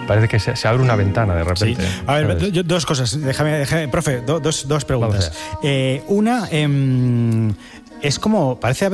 Parece que se abre una ventana de repente. Sí. A ver, dos cosas. Déjame, profe, dos preguntas. Una, es como, parece a